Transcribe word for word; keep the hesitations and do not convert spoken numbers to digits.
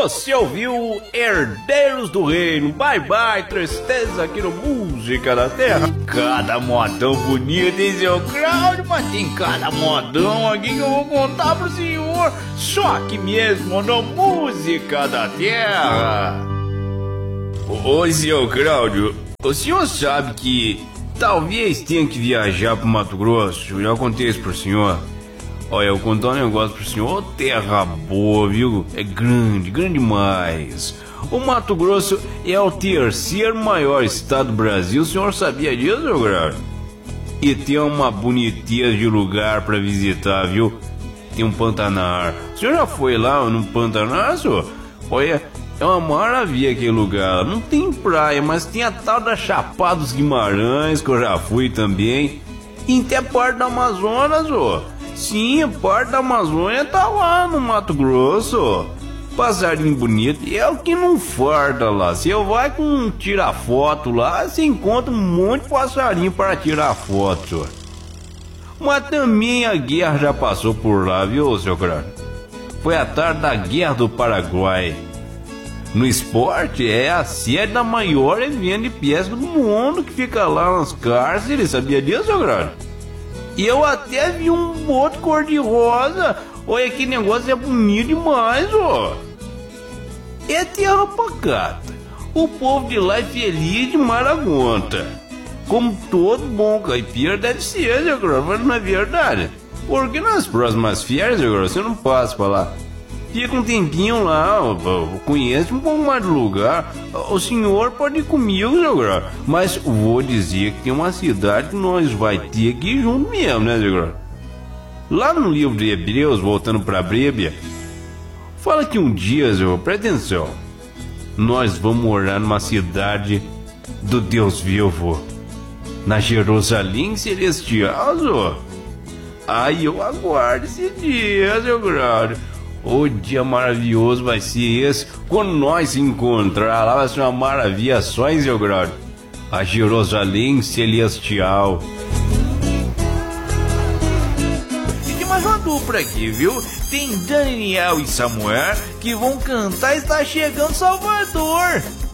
Você ouviu Herdeiros do Reino, Bye Bye Tristeza aqui no Música da Terra. Cada modão bonito, hein, seu Cláudio? Mas tem cada modão aqui que eu vou contar pro senhor. Só aqui mesmo no Música da Terra. Ô, seu Cláudio, o senhor sabe que talvez tenha que viajar pro Mato Grosso? Já contei isso pro senhor. Olha, eu vou contar um negócio pro senhor. Terra boa, viu? É grande, grande demais. O Mato Grosso é o terceiro maior estado do Brasil. O senhor sabia disso, meu grande? E tem uma boniteza de lugar pra visitar, viu? Tem um Pantanar. O senhor já foi lá no Pantanar, senhor? Olha, é uma maravilha aquele lugar. Não tem praia, mas tem a tal da Chapada dos Guimarães, que eu já fui também. E até parte da Amazonas, ó. Sim, a parte da Amazônia tá lá no Mato Grosso. Passarinho bonito, e é o que não farta lá. Você vai com tirar foto lá, você encontra um monte de passarinho para tirar foto, senhor. Mas também a guerra já passou por lá, viu, seu crânio? Foi a tarde da Guerra do Paraguai. No esporte, é a sede da maior evento de pesca do mundo, que fica lá nas cárceres. Sabia disso, seu crânio? E eu até vi um boto cor-de-rosa. Olha, que negócio é bonito demais, ó. É terra pacata. O povo de lá é feliz de maragonta. Como todo bom caipira deve ser, seu grosso, mas não é verdade. Porque nas próximas férias, seu grosso, você não passa pra lá. Fica um tempinho lá, conhece um pouco mais do lugar. O senhor pode ir comigo, seu grosso, mas vou dizer que tem uma cidade que nós vai ter que ir junto mesmo, né, seu grosso? Lá no livro de Hebreus, voltando pra Bíblia, fala que um dia, seu, presta atenção, nós vamos morar numa cidade do Deus vivo, na Jerusalém celestial, senhor. Aí eu aguardo esse dia, seu grosso. O dia maravilhoso vai ser esse. Quando nós se encontrar lá, vai ser uma maravilha só, hein, seu grande? A Jerusalém celestial. E tem mais uma dupla aqui, viu? Tem Daniel e Samuel que vão cantar Está Chegando Salvador.